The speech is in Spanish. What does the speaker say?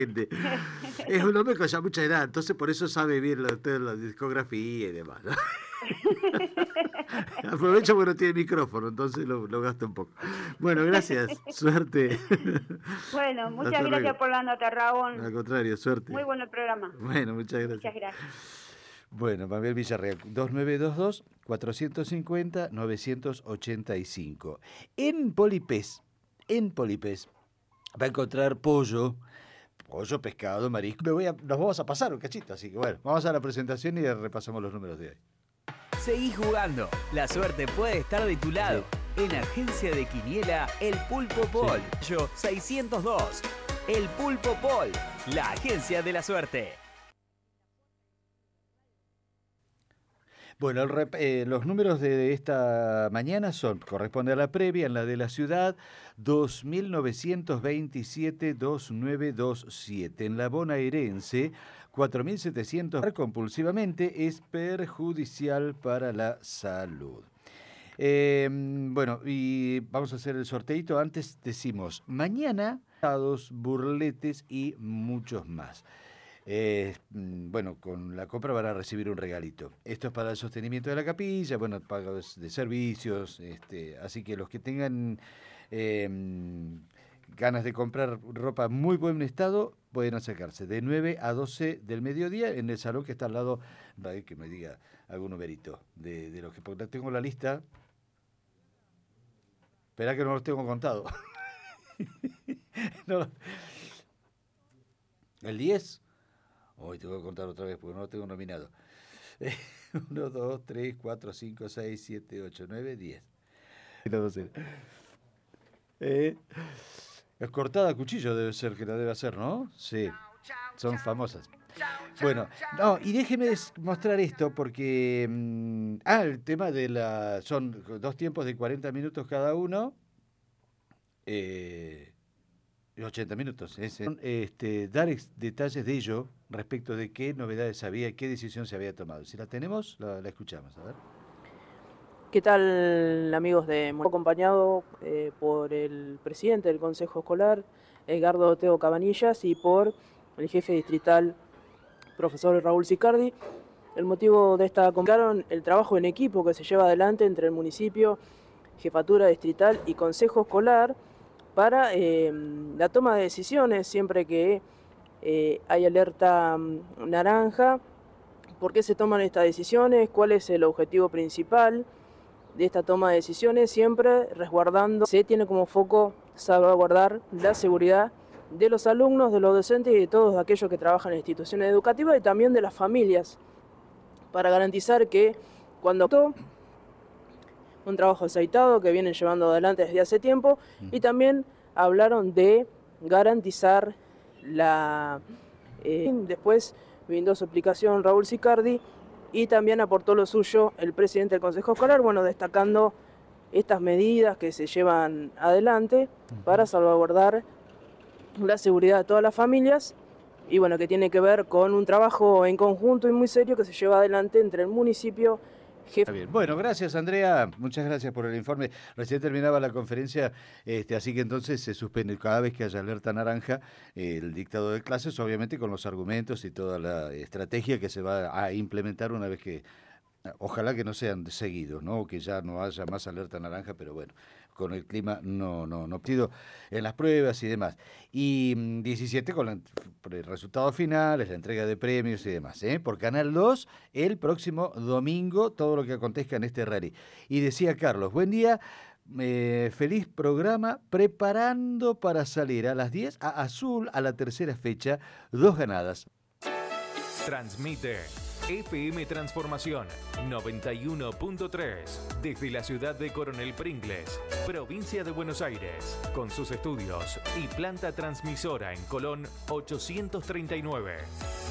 Es un hombre con ya mucha edad, entonces por eso sabe bien la discografía y demás, ¿no? Aprovecho porque no tiene micrófono, entonces lo gasto un poco. Bueno, gracias, suerte. Bueno, muchas Hasta gracias luego. por la nota, Al Raúl. contrario, Muy suerte. bueno el programa. Bueno, muchas Muchas gracias. gracias. Bueno, Mabel Villarreal, 2922-450-985. En Polipés, va a encontrar pollo, pescado, marisco. Nos vamos a pasar un cachito, así que bueno, vamos a la presentación y repasamos los números de hoy. Seguí jugando. La suerte puede estar de tu lado. Sí. En Agencia de Quiniela, El Pulpo Pol. Yo 602. El Pulpo Pol. La agencia de la suerte. Bueno, los números de esta mañana corresponde a la previa, en la de la ciudad, 2927-2927. En la bonaerense, 4700 compulsivamente, es perjudicial para la salud. Bueno, y vamos a hacer el sorteito. Antes decimos, mañana, burletes y muchos más. Bueno, con la compra van a recibir un regalito. Esto es para el sostenimiento de la capilla, bueno, pagos de servicios, así que los que tengan ganas de comprar ropa en muy buen estado, pueden acercarse de 9 a 12 del mediodía en el salón que está al lado, que me diga algún numerito de los que, porque tengo la lista. Esperá que no los tengo contado. No. ¿El 10? Hoy tengo que contar otra vez porque no lo tengo nominado. 1, 2, 3, 4, 5, 6, 7, 8, 9, 10. Es cortada a cuchillo, debe ser que la debe hacer, ¿no? Sí, son famosas. Bueno, no, y déjeme mostrar esto porque... el tema de son 2 tiempos de 40 minutos cada uno. 80 minutos. Dar detalles de ello respecto de qué novedades había y qué decisión se había tomado. Si la tenemos, la escuchamos. A ver. ¿Qué tal, amigos de Morón? Acompañado por el presidente del Consejo Escolar, Edgardo Teo Cabanillas, y por el jefe distrital, profesor Raúl Sicardi. El motivo de esta convocación, el trabajo en equipo que se lleva adelante entre el municipio, jefatura distrital y consejo escolar para la toma de decisiones siempre que hay alerta naranja. ¿Por qué se toman estas decisiones? ¿Cuál es el objetivo principal de esta toma de decisiones? Siempre resguardando, se tiene como foco salvaguardar la seguridad de los alumnos, de los docentes y de todos aquellos que trabajan en instituciones educativas y también de las familias, para garantizar que cuando un trabajo aceitado que vienen llevando adelante desde hace tiempo, y también hablaron de garantizar después brindó su explicación Raúl Sicardi y también aportó lo suyo el presidente del Consejo Escolar, bueno, destacando estas medidas que se llevan adelante para salvaguardar la seguridad de todas las familias y bueno, que tiene que ver con un trabajo en conjunto y muy serio que se lleva adelante entre el municipio. Está bien. Bueno, gracias Andrea, muchas gracias por el informe. Recién terminaba la conferencia, así que entonces se suspende cada vez que haya alerta naranja el dictado de clases, obviamente con los argumentos y toda la estrategia que se va a implementar una vez que, ojalá que no sean seguidos, ¿no? Que ya no haya más alerta naranja, pero bueno, con el clima no pido en las pruebas y demás. Y 17 con el resultado final, es la entrega de premios y demás, por Canal 2 el próximo domingo, todo lo que acontezca en este rally. Y decía Carlos, buen día, feliz programa, preparando para salir a las 10 a Azul a la tercera fecha, 2 ganadas. Transmite FM Transformación 91.3 desde la ciudad de Coronel Pringles, provincia de Buenos Aires, con sus estudios y planta transmisora en Colón 839.